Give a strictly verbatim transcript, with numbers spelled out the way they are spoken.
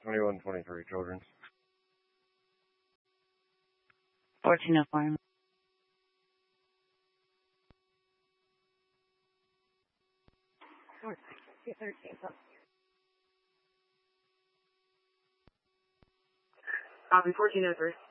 twenty-one twenty-three, Children's. fourteen oh four. thirteen. Copy, fourteen oh three.